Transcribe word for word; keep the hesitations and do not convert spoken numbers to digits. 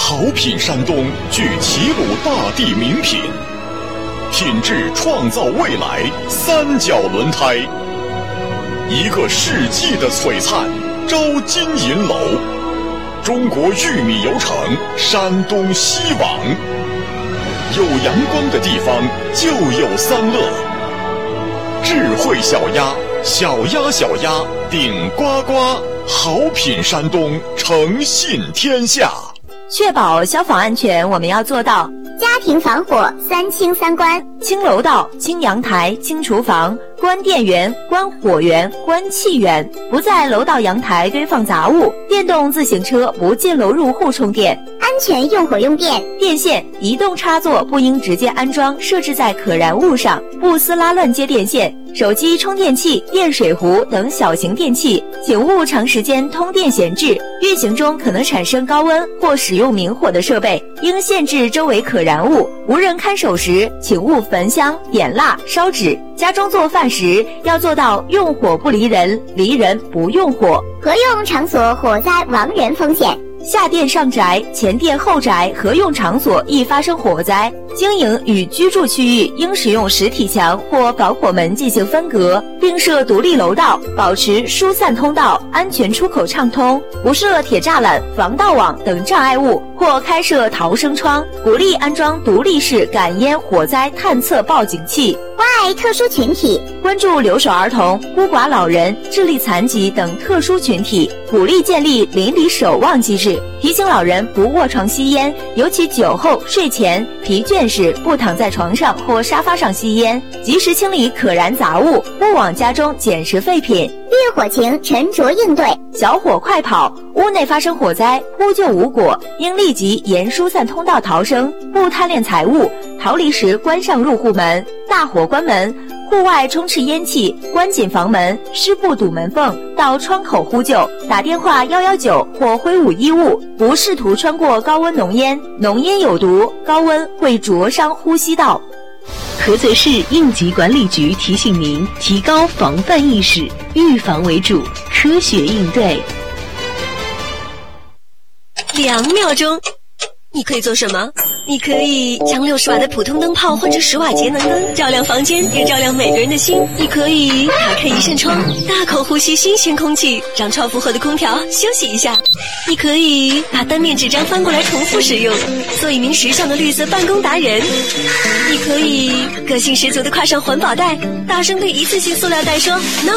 好品山东聚齐鲁大地名品，品质创造未来，三角轮胎，一个世纪的璀璨，招金银楼，中国玉米油城，山东西网。有阳光的地方就有三乐，智慧小鸭，小鸭小鸭顶呱呱，好品山东，诚信天下。 确保消防安全，我们要做到家庭防火三清三关： 清楼道、清阳台、清厨房，关电源、关火源、关气源，不在楼道阳台堆放杂物，电动自行车不进楼入户充电， 安全用火用电。 电线、移动插座不应直接安装设置在可燃物上，不撕拉乱接电线。手机充电器、电水壶等小型电器，请勿长时间通电闲置，运行中可能产生高温或使用明火的设备，应限制周围可燃物。无人看守时，请勿焚香、点蜡、烧纸。家中做饭时，要做到用火不离人，离人不用火。 合用场所火灾亡人风险。 下店上宅、前店后宅合用场所易发生火灾，经营与居住区域应使用实体墙或防火门进行分隔，并设独立楼道，保持疏散通道，安全出口畅通，不设铁栅栏、防盗网等障碍物，或开设逃生窗。鼓励安装独立式感烟火灾探测报警器。 关爱特殊群体， 关注留守儿童、孤寡老人、智力残疾等特殊群体，鼓励建立邻里守望机制，提醒老人不卧床吸烟，尤其酒后、睡前、疲倦时不躺在床上或沙发上吸烟，及时清理可燃杂物，勿往家中捡拾废品。 遇火情沉着应对， 小火快跑，屋内发生火灾，呼救无果，应立即沿疏散通道逃生，勿贪恋财物，逃离时关上入户门。大火关门，户外充斥烟气，关紧房门，湿布堵门缝，到窗口呼救，打电话一一九或挥舞衣物，不试图穿过高温浓烟，浓烟有毒，高温会灼伤呼吸道。 菏泽市应急管理局提醒您，提高防范意识，预防为主，科学应对。 两秒钟，你可以做什么？你可以将六十瓦的普通灯泡换成十瓦节能灯，照亮房间，也照亮每个人的心。你可以打开一扇窗，大口呼吸新鲜空气，让超负荷的空调休息一下。你可以把单面纸张翻过来重复使用，做一名时尚的绿色办公达人。你可以个性十足地挎上环保袋，大声对一次性塑料袋说 no。